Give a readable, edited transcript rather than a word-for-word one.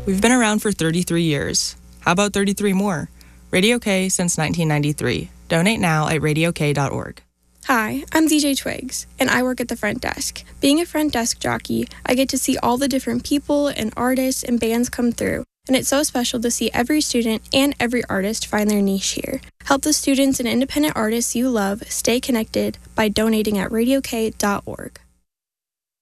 We've been around for 33 years. How about 33 more? Radio K since 1993. Donate now at radiok.org. Hi, I'm DJ Twigs, and I work at the front desk. Being a front desk jockey, I get to see all the different people and artists and bands come through, and it's so special to see every student and every artist find their niche here. Help the students and independent artists you love stay connected by donating at radiok.org.